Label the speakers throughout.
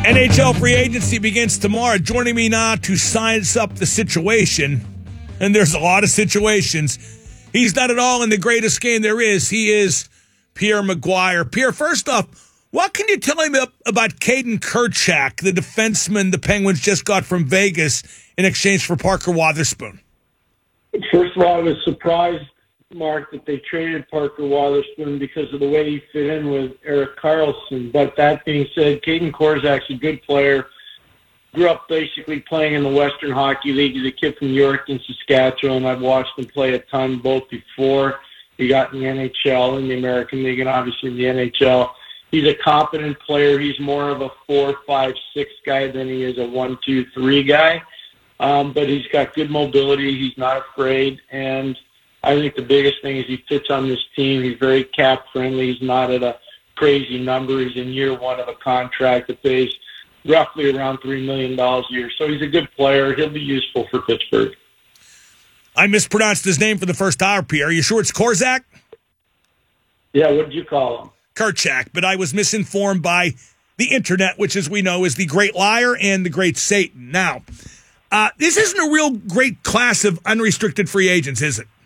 Speaker 1: NHL free agency begins tomorrow. Joining me now to size up the situation, and there's a lot of situations. He's done it all in the greatest game there is. He is Pierre McGuire. Pierre, first off, what can you tell me about Caden Kerchak, the defenseman the Penguins just got from Vegas in exchange for Parker Wotherspoon?
Speaker 2: First of all, I was surprised, Mark, that they traded Parker Wotherspoon because of the way he fit in with Erik Karlsson. But that being said, Caden Korczak's a good player. Grew up basically playing in the Western Hockey League. He's a kid from Yorkton, Saskatchewan. I've watched him play a ton, both before he got in the NHL, in the American League, and obviously in the NHL. He's a competent player. He's more of a 4, 5, 6 guy than he is a 1, 2, 3 guy. But he's got good mobility. He's not afraid. And I think the biggest thing is he fits on this team. He's very cap friendly. He's not at a crazy number. He's in year one of a contract that pays roughly around $3 million a year. So he's a good player. He'll be useful for Pittsburgh.
Speaker 1: I mispronounced his name for the first hour, Pierre. Are you sure it's Korczak?
Speaker 2: Yeah, what did you call him?
Speaker 1: Kerchak, but I was misinformed by the internet, which, as we know, is the great liar and the great Satan. Now, this isn't a real great class of unrestricted free agents, is it?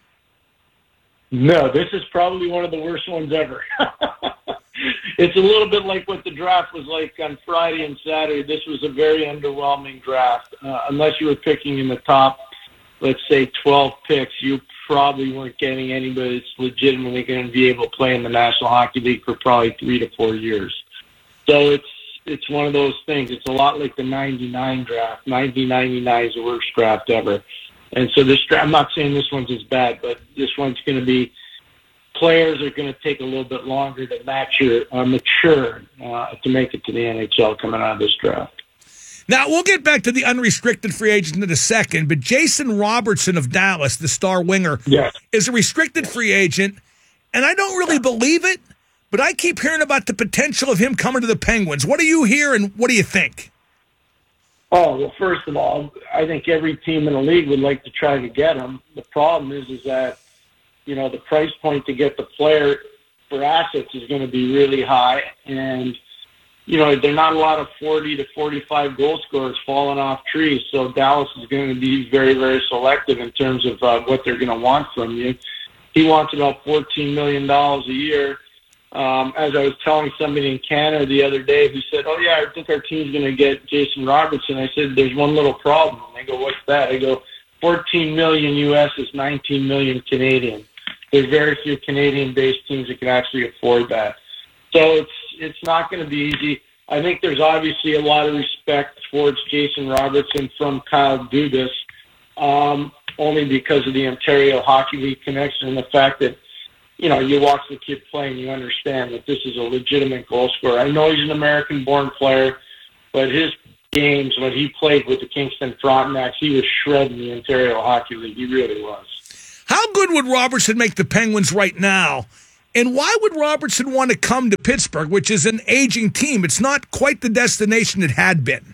Speaker 2: No, this is probably one of the worst ones ever. It's a little bit like what the draft was like on Friday and Saturday. This was a very underwhelming draft. Unless you were picking in the top, let's say, 12 picks, you probably weren't getting anybody that's legitimately going to be able to play in the National Hockey League for probably 3 to 4 years. So it's one of those things. It's a lot like the 99 draft. 1999 is the worst draft ever. And so this draft, I'm not saying this one's as bad, but this one's going to be, players are going to take a little bit longer to mature to make it to the NHL coming out of this draft.
Speaker 1: Now, we'll get back to the unrestricted free agent in a second, but Jason Robertson of Dallas, the star winger, is a restricted free agent, and I don't really believe it, but I keep hearing about the potential of him coming to the Penguins. What do you hear, and what do you think?
Speaker 2: Oh, well, first of all, I think every team in the league would like to try to get him. The problem is that, you know, the price point to get the player for assets is going to be really high, and you know, there are not a lot of 40 to 45 goal scorers falling off trees, so Dallas is going to be very, very selective in terms of what they're going to want from you. He wants about $14 million a year. As I was telling somebody in Canada the other day who said, oh, yeah, I think our team's going to get Jason Robertson. I said, there's one little problem. They go, what's that? I go, 14 million U.S. is 19 million Canadian. There's very few Canadian-based teams that can actually afford that. So it's not going to be easy. I think there's obviously a lot of respect towards Jason Robertson from Kyle Dubas, only because of the Ontario Hockey League connection and the fact that, you know, you watch the kid play and you understand that this is a legitimate goal scorer. I know he's an American-born player, but his games, when he played with the Kingston Frontenacs, he was shredding the Ontario Hockey League. He really was.
Speaker 1: How good would Robertson make the Penguins right now? And why would Robertson want to come to Pittsburgh, which is an aging team? It's not quite the destination it had been.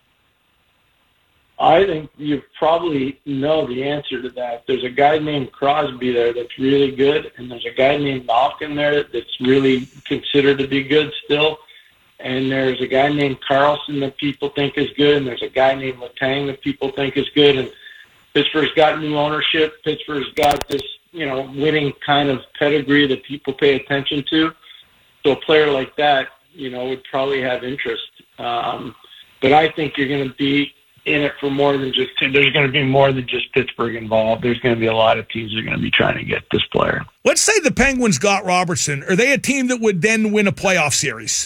Speaker 2: I think you probably know the answer to that. There's a guy named Crosby there that's really good, and there's a guy named Malkin there that's really considered to be good still. And there's a guy named Karlsson that people think is good, and there's a guy named Letang that people think is good. And Pittsburgh's got new ownership. Pittsburgh's got this, you know, winning kind of pedigree that people pay attention to. So a player like that, you know, would probably have interest. But I think you're going to be in it for more than just, there's going to be more than just Pittsburgh involved. There's going to be a lot of teams that are going to be trying to get this player.
Speaker 1: Let's say the Penguins got Robertson. Are they a team that would then win a playoff series?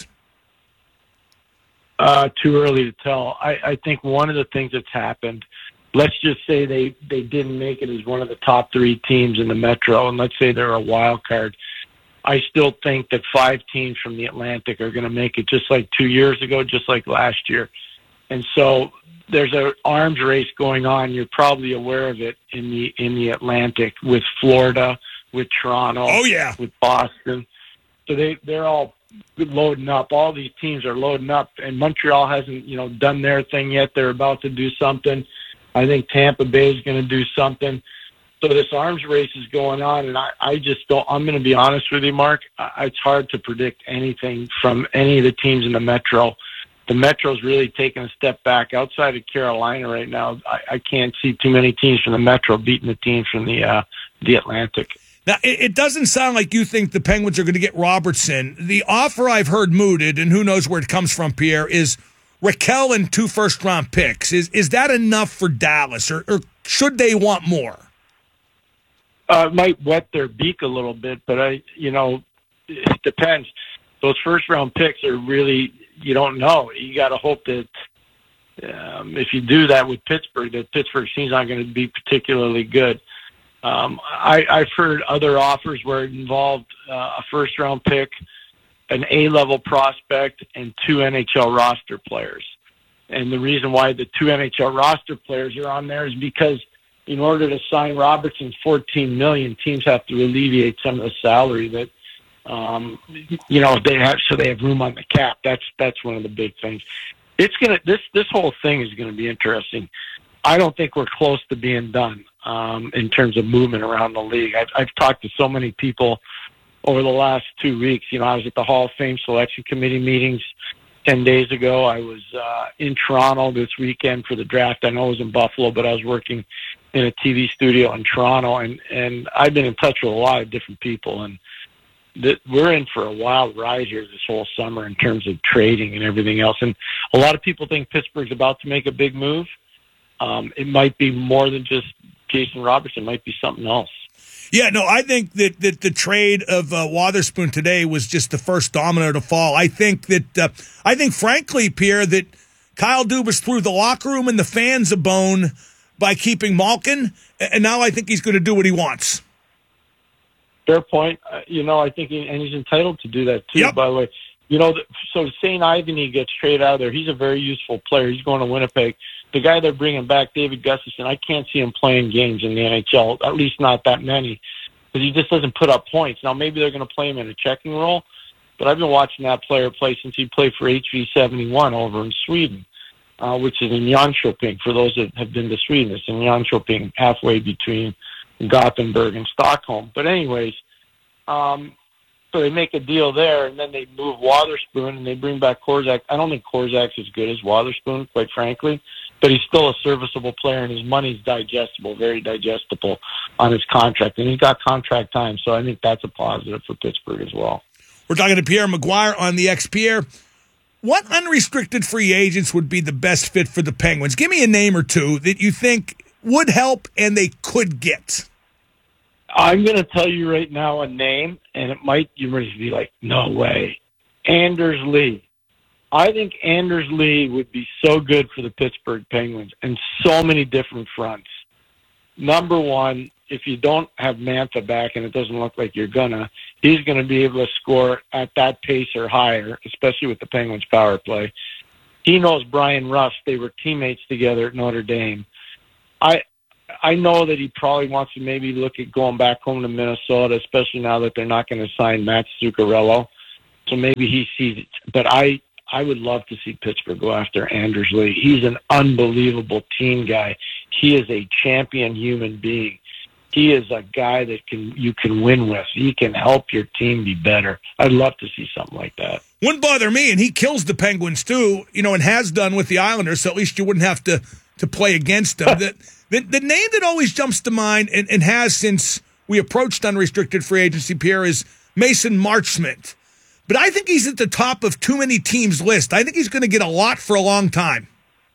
Speaker 2: Too early to tell. I think one of the things that's happened, let's just say they didn't make it as one of the top 3 teams in the Metro, and let's say they're a wild card. I still think that 5 teams from the Atlantic are going to make it, just like 2 years ago, just like last year. And so there's an arms race going on. You're probably aware of it in the Atlantic with Florida, with Toronto, with Boston. So they're all loading up. All these teams are loading up, and Montreal hasn't, you know, done their thing yet. They're about to do something. I think Tampa Bay is going to do something. So this arms race is going on, and I just don't. I'm going to be honest with you, Mark. It's hard to predict anything from any of the teams in the Metro. the Metro's really taken a step back. Outside of Carolina right now, I can't see too many teams from the Metro beating the teams from the Atlantic.
Speaker 1: Now, it doesn't sound like you think the Penguins are going to get Robertson. The offer I've heard mooted, and who knows where it comes from, Pierre, is Raquel and 2 first-round picks. Is that enough for Dallas, or should they want more?
Speaker 2: It might wet their beak a little bit, but it depends. Those first-round picks are really, you don't know. You got to hope that if you do that with Pittsburgh, that Pittsburgh team's not going to be particularly good. I've heard other offers where it involved a first-round pick, an A-level prospect, and 2 NHL roster players. And the reason why the 2 NHL roster players are on there is because in order to sign Robertson's $14 million, teams have to alleviate some of the salary that they have, so they have room on the cap. That's one of the big things. This whole thing is gonna be interesting. I don't think we're close to being done in terms of movement around the league. I've talked to so many people over the last 2 weeks. I was at the Hall of Fame selection committee meetings 10 days ago. I was in Toronto this weekend for the draft. I know I was in Buffalo, but I was working in a TV studio in Toronto, and I've been in touch with a lot of different people, and we're in for a wild ride here this whole summer in terms of trading and everything else. And a lot of people think Pittsburgh's about to make a big move. It might be more than just Jason Robertson. It might be something else.
Speaker 1: Yeah, no, I think that the trade of Wotherspoon today was just the first domino to fall. I think frankly, Pierre, that Kyle Dubas threw the locker room and the fans a bone by keeping Malkin, and now I think he's going to do what he wants.
Speaker 2: Fair point. I think he's entitled to do that too. Yep. By the way, so St. Ivany gets traded out of there. He's a very useful player. He's going to Winnipeg. The guy they're bringing back, David Gustafson, I can't see him playing games in the NHL, at least not that many, because he just doesn't put up points. Now, maybe they're going to play him in a checking role, but I've been watching that player play since he played for HV71 over in Sweden, which is in Jönköping. For those that have been to Sweden, it's in Jönköping, halfway between Gothenburg and Stockholm. But anyways, so they make a deal there, and then they move Wotherspoon, and they bring back Korczak. I don't think Korczak's as good as Wotherspoon, quite frankly, but he's still a serviceable player, and his money's digestible, very digestible on his contract. And he's got contract time, so I think that's a positive for Pittsburgh as well.
Speaker 1: We're talking to Pierre McGuire on the X. Pierre, what unrestricted free agents would be the best fit for the Penguins? Give me a name or two that you think would help and they could get.
Speaker 2: I'm going to tell you right now a name, and you might be like, no way. Anders Lee. I think Anders Lee would be so good for the Pittsburgh Penguins in so many different fronts. Number one, if you don't have Mantha back, and it doesn't look like you're he's going to be able to score at that pace or higher, especially with the Penguins' power play. He knows Brian Rust. They were teammates together at Notre Dame. I know that he probably wants to maybe look at going back home to Minnesota, especially now that they're not going to sign Matt Zuccarello. So maybe he sees it. But I would love to see Pittsburgh go after Anders Lee. He's an unbelievable team guy. He is a champion human being. He is a guy that you can win with. He can help your team be better. I'd love to see something like that.
Speaker 1: Wouldn't bother me, and he kills the Penguins too, and has done with the Islanders, so at least you wouldn't have to play against them. The name that always jumps to mind and has since we approached unrestricted free agency, Pierre, is Mason Marchment. But I think he's at the top of too many teams' list. I think he's going to get a lot for a long time.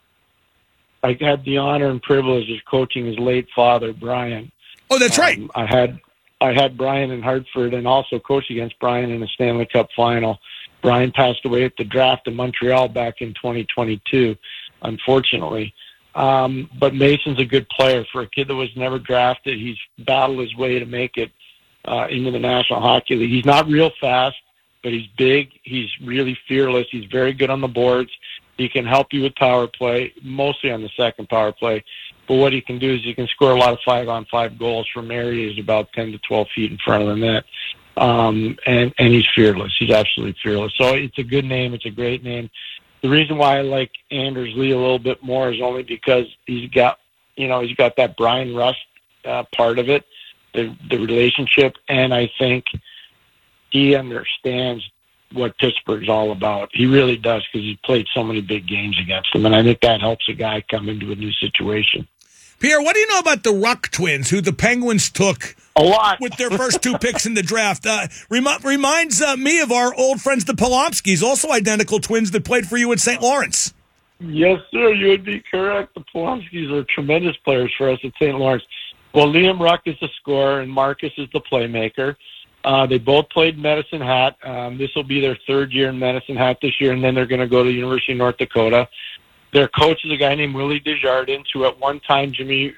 Speaker 2: I had the honor and privilege of coaching his late father, Brian.
Speaker 1: Oh, that's right.
Speaker 2: I had Brian in Hartford and also coached against Brian in the Stanley Cup final. Brian passed away at the draft in Montreal back in 2022, unfortunately. But Mason's a good player. For a kid that was never drafted, he's battled his way to make it into the National Hockey League. He's not real fast, but he's big. He's really fearless. He's very good on the boards. He can help you with power play, mostly on the second power play. But what he can do is he can score a lot of 5-on-5 goals from areas about 10 to 12 feet in front of the net. And he's fearless. He's absolutely fearless. So it's a good name. It's a great name. The reason why I like Anders Lee a little bit more is only because he's got that Brian Rust part of it, the relationship, and I think he understands what Pittsburgh's all about. He really does, because he's played so many big games against them, and I think that helps a guy come into a new situation.
Speaker 1: Pierre, what do you know about the Ruck twins, who the Penguins took
Speaker 2: a lot
Speaker 1: with their first 2 picks in the draft? Reminds me of our old friends, the Polomskis, also identical twins that played for you at St. Lawrence.
Speaker 2: Yes, sir. You would be correct. The Polomskis are tremendous players for us at St. Lawrence. Well, Liam Ruck is the scorer, and Marcus is the playmaker. They both played Medicine Hat. This will be their 3rd year in Medicine Hat this year, and then they're going to go to the University of North Dakota. Their coach is a guy named Willie Desjardins, who at one time Jimmy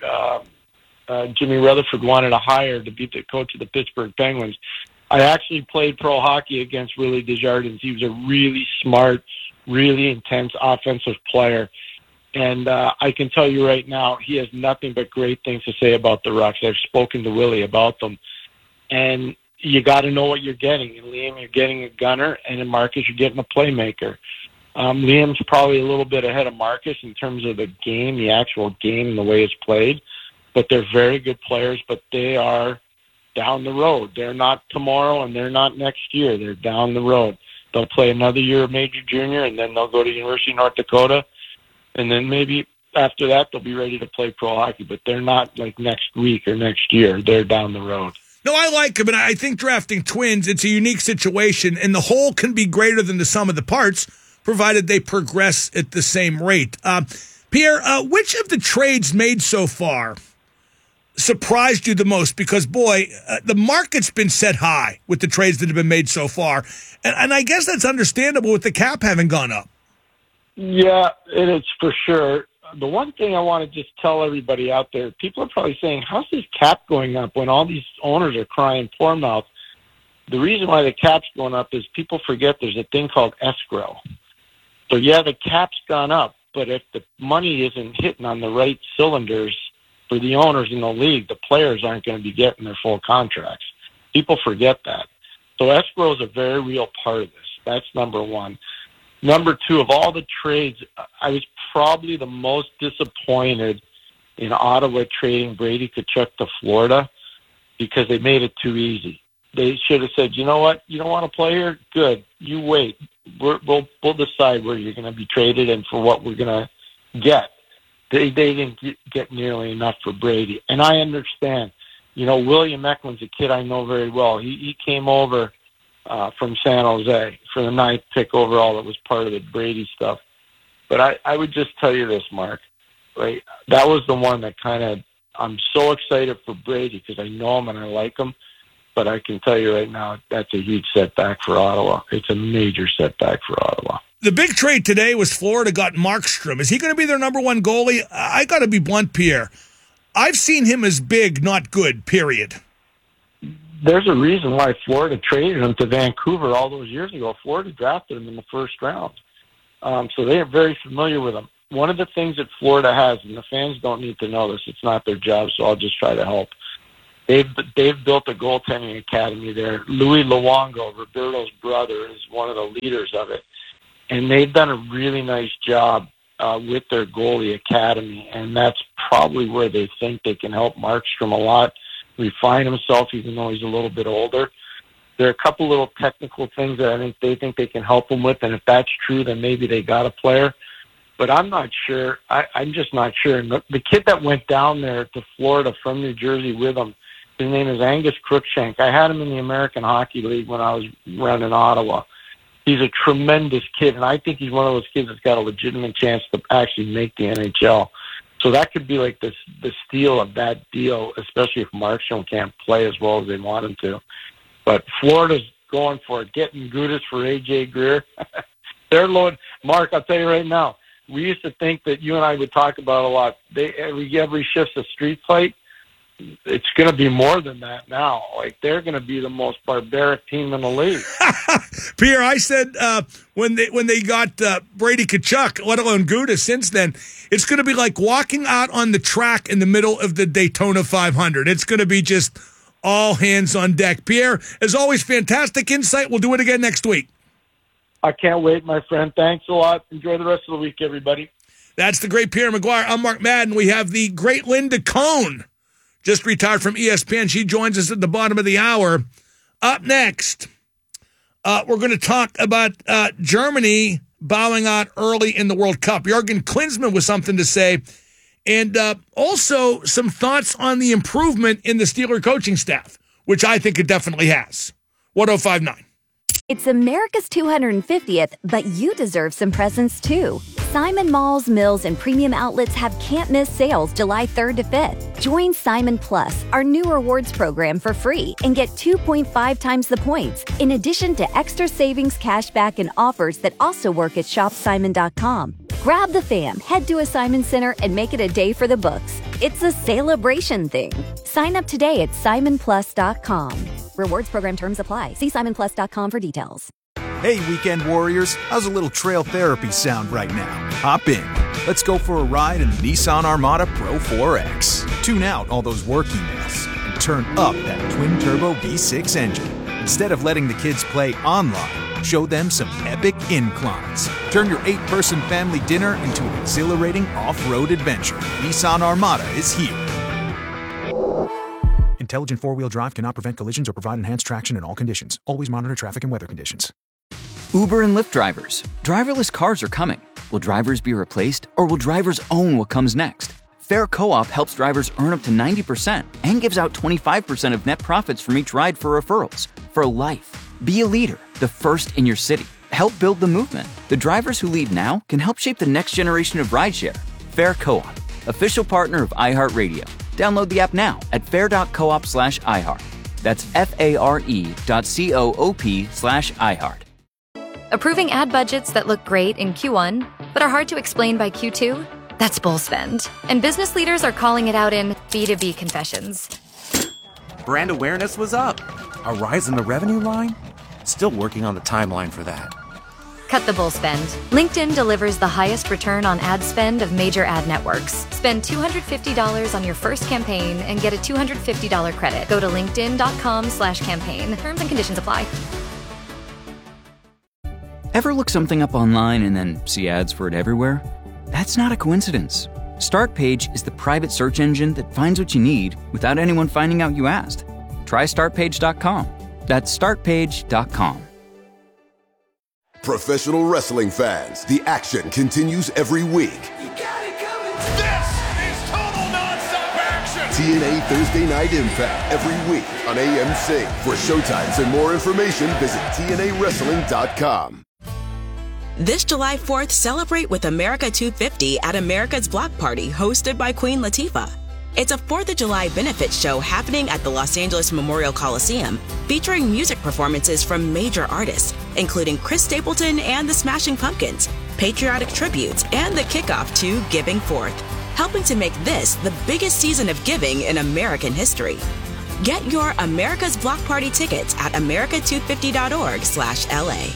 Speaker 2: Rutherford wanted to hire to be the coach of the Pittsburgh Penguins. I actually played pro hockey against Willie Desjardins. He was a really smart, really intense offensive player. And I can tell you right now, he has nothing but great things to say about the Rucks. I've spoken to Willie about them. And you got to know what you're getting. In Liam, you're getting a gunner, and in Marcus, you're getting a playmaker. Liam's probably a little bit ahead of Marcus in terms of the game, the actual game, and the way it's played. But they're very good players, but they are down the road. They're not tomorrow, and they're not next year. They're down the road. They'll play another year of major junior, and then they'll go to University of North Dakota. And then maybe after that, they'll be ready to play pro hockey. But they're not like next week or next year. They're down the road.
Speaker 1: No, I like him, and I think drafting twins, it's a unique situation, and the whole can be greater than the sum of the parts, provided they progress at the same rate. Pierre, which of the trades made so far surprised you the most? Because, boy, the market's been set high with the trades that have been made so far, and I guess that's understandable with the cap having gone up.
Speaker 2: Yeah, it is for sure. The one thing I want to just tell everybody out there, people are probably saying, how's this cap going up when all these owners are crying poor mouth? The reason why the cap's going up is people forget there's a thing called escrow. So, yeah, the cap's gone up, but if the money isn't hitting on the right cylinders for the owners in the league, the players aren't going to be getting their full contracts. People forget that. So escrow is a very real part of this. That's number one. Number two, of all the trades, I was probably the most disappointed in Ottawa trading Brady Tkachuk to Florida because they made it too easy. They should have said, you know what, you don't want to play here? Good. You wait. We'll decide where you're going to be traded and for what we're going to get. They didn't get nearly enough for Brady. And I understand. You know, William Eklund's a kid I know very well. He came over from San Jose for the 9th pick overall. That was part of the Brady stuff. But I would just tell you this, Mark. Right? That was the one that kind of, I'm so excited for Brady because I know him and I like him. But I can tell you right now, that's a huge setback for Ottawa. It's a major setback for Ottawa.
Speaker 1: The big trade today was Florida got Markstrom. Is he going to be their number one goalie? I got to be blunt, Pierre. I've seen him as big, not good, period.
Speaker 2: There's a reason why Florida traded him to Vancouver all those years ago. Florida drafted him in the first round. So they are very familiar with him. One of the things that Florida has, and the fans don't need to know this, it's not their job, so I'll just try to help. They've built a goaltending academy there. Louis Luongo, Roberto's brother, is one of the leaders of it. And they've done a really nice job with their goalie academy, and that's probably where they think they can help Markstrom a lot, refine himself even though he's a little bit older. There are a couple little technical things that I think they can help him with, and if that's true, then maybe they got a player. But I'm not sure. I'm just not sure. And the kid that went down there to Florida from New Jersey with him, his name is Angus Crookshank. I had him in the American Hockey League when I was running Ottawa. He's a tremendous kid, and I think he's one of those kids that's got a legitimate chance to actually make the NHL. So that could be like the steal of that deal, especially if Markstrom can't play as well as they want him to. But Florida's going for it, getting Gudas for A.J. Greer. They're loaded. Mark, I'll tell you right now, we used to think that you and I would talk about a lot. Every shift's a street fight. It's going to be more than that now. Like, they're going to be the most barbaric team in the league.
Speaker 1: Pierre, I said when they got Brady Tkachuk, let alone Gudas since then, it's going to be like walking out on the track in the middle of the Daytona 500. It's going to be just all hands on deck. Pierre, as always, fantastic insight. We'll do it again next week.
Speaker 2: I can't wait, my friend. Thanks a lot. Enjoy the rest of the week, everybody.
Speaker 1: That's the great Pierre McGuire. I'm Mark Madden. We have the great Linda Cohn, just retired from ESPN. She joins us at the bottom of the hour. Up next, We're going to talk about Germany bowing out early in the World Cup. Jurgen Klinsmann with something to say. And also some thoughts on the improvement in the Steeler coaching staff, which I think it definitely has. 105.9.
Speaker 3: It's America's 250th, but you deserve some presents too. Simon Malls, Mills, and Premium Outlets have can't-miss sales July 3rd to 5th. Join Simon Plus, our new rewards program, for free and get 2.5 times the points, in addition to extra savings, cashback, and offers that also work at shopsimon.com. Grab the fam, head to a Simon Center, and make it a day for the books. It's a celebration thing. Sign up today at simonplus.com. Rewards program terms apply. See simonplus.com for details.
Speaker 4: Hey, weekend warriors, how's a little trail therapy sound right now? Hop in. Let's go for a ride in the Nissan Armada Pro 4X. Tune out all those work emails and turn up that twin-turbo V6 engine. Instead of letting the kids play online, show them some epic inclines. Turn your 8-person family dinner into an exhilarating off-road adventure. Nissan Armada is here. Intelligent four-wheel drive cannot prevent collisions or provide enhanced traction in all conditions. Always monitor traffic and weather conditions.
Speaker 5: Uber and Lyft drivers. Driverless cars are coming. Will drivers be replaced, or will drivers own what comes next? Fair Co-op helps drivers earn up to 90% and gives out 25% of net profits from each ride for referrals. For life. Be a leader, the first in your city. Help build the movement. The drivers who lead now can help shape the next generation of rideshare. Fair Co-op, official partner of iHeartRadio. Download the app now at fair.coop/iHeart. That's FARE.coop/iHeart.
Speaker 6: Approving ad budgets that look great in Q1, but are hard to explain by Q2? That's bull spend. And business leaders are calling it out in B2B confessions.
Speaker 7: Brand awareness was up. A rise in the revenue line? Still working on the timeline for that.
Speaker 6: Cut the bull spend. LinkedIn delivers the highest return on ad spend of major ad networks. Spend $250 on your first campaign and get a $250 credit. Go to linkedin.com/campaign. Terms and conditions apply.
Speaker 5: Ever look something up online and then see ads for it everywhere? That's not a coincidence. Startpage is the private search engine that finds what you need without anyone finding out you asked. Try startpage.com. That's startpage.com.
Speaker 8: Professional wrestling fans, the action continues every week.
Speaker 9: You got it coming. This is total nonstop action.
Speaker 8: TNA Thursday Night Impact every week on AMC. For showtimes and more information, visit TNAWrestling.com.
Speaker 10: This July 4th, celebrate with America 250 at America's Block Party, hosted by Queen Latifah. It's a 4th of July benefit show happening at the Los Angeles Memorial Coliseum, featuring music performances from major artists, including Chris Stapleton and the Smashing Pumpkins, patriotic tributes, and the kickoff to Giving Forth, helping to make this the biggest season of giving in American history. Get your America's Block Party tickets at america250.org/LA.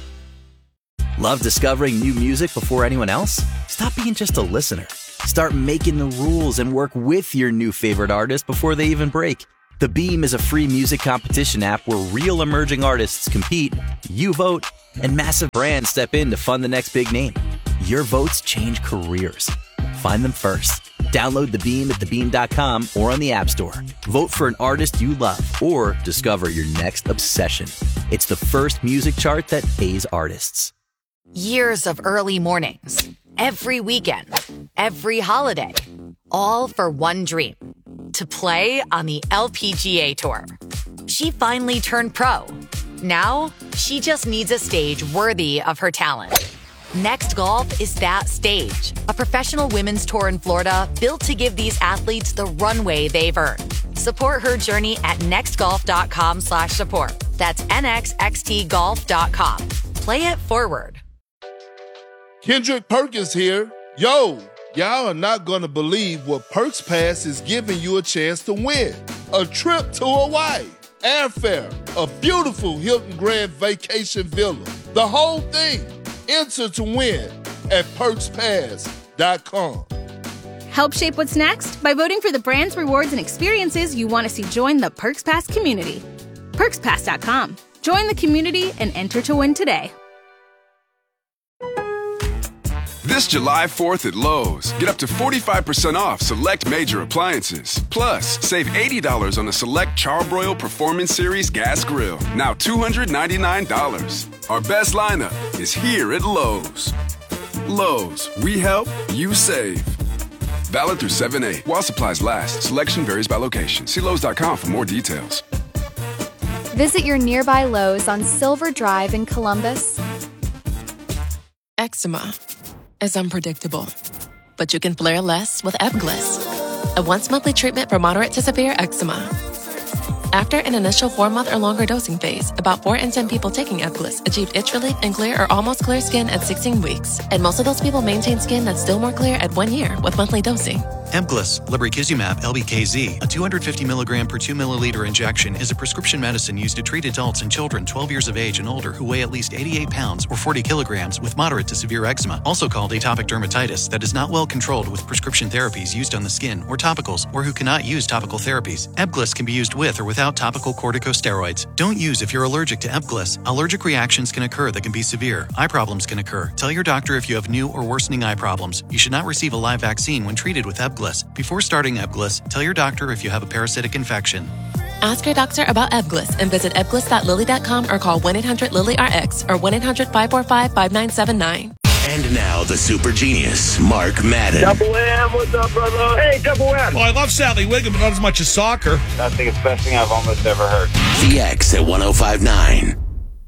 Speaker 11: Love discovering new music before anyone else? Stop being just a listener. Start making the rules and work with your new favorite artist before they even break. The Beam is a free music competition app where real emerging artists compete, you vote, and massive brands step in to fund the next big name. Your votes change careers. Find them first. Download The Beam at thebeam.com or on the App Store. Vote for an artist you love or discover your next obsession. It's the first music chart that pays artists.
Speaker 12: Years of early mornings, every weekend, every holiday, all for one dream, to play on the LPGA Tour. She finally turned pro. Now, she just needs a stage worthy of her talent. Next Golf is that stage, a professional women's tour in Florida built to give these athletes the runway they've earned. Support her journey at nextgolf.com/support. That's nxxtgolf.com. Play it forward.
Speaker 13: Kendrick Perkins here. Yo, y'all are not going to believe what Perks Pass is giving you a chance to win. A trip to Hawaii, airfare, a beautiful Hilton Grand Vacation Villa. The whole thing. Enter to win at PerksPass.com.
Speaker 14: Help shape what's next by voting for the brands, rewards, and experiences you want to see join the Perks Pass community. PerksPass.com. Join the community and enter to win today.
Speaker 15: This July 4th at Lowe's, get up to 45% off select major appliances. Plus, save $80 on a select Charbroil Performance Series gas grill. Now $299. Our best lineup is here at Lowe's. Lowe's, we help, you save. Valid through 7/8. While supplies last, selection varies by location. See Lowe's.com for more details.
Speaker 16: Visit your nearby Lowe's on Silver Drive in Columbus.
Speaker 17: Eczema is unpredictable, but you can flare less with Ebglyss, a once-monthly treatment for moderate to severe eczema. After an initial 4-month or longer dosing phase, about 4 in 10 people taking Ebglyss achieved itch relief and clear or almost clear skin at 16 weeks. And most of those people maintain skin that's still more clear at 1 year with monthly dosing.
Speaker 18: Ebglyss, lebrikizumab LBKZ, a 250 milligram per 2 milliliter injection, is a prescription medicine used to treat adults and children 12 years of age and older who weigh at least 88 pounds or 40 kilograms with moderate to severe eczema, also called atopic dermatitis, that is not well controlled with prescription therapies used on the skin or topicals, or who cannot use topical therapies. Ebglyss can be used with or without topical corticosteroids. Don't use if you're allergic to Ebglyss. Allergic reactions can occur that can be severe. Eye problems can occur. Tell your doctor if you have new or worsening eye problems. You should not receive a live vaccine when treated with Ebglyss. Before starting Ebglyss, tell your doctor if you have a parasitic infection.
Speaker 17: Ask your doctor about Ebglyss and visit ebglyss.lily.com or call 1-800-LILY-RX or 1-800-545-5979.
Speaker 19: And now the super genius, Mark Madden.
Speaker 20: Double M, what's up, brother? Hey, Double M.
Speaker 1: Well, I love Sally Wiggum, but not as much as soccer.
Speaker 20: I think it's the best thing I've almost ever heard.
Speaker 19: The X at 105.9.